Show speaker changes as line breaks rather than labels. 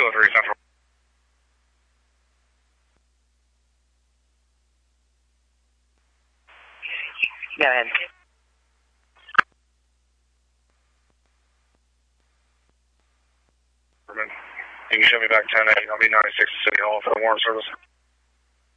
203 Central.
Go ahead.
You can show me back 10-8. I'll be 96 to City Hall for the warrant service.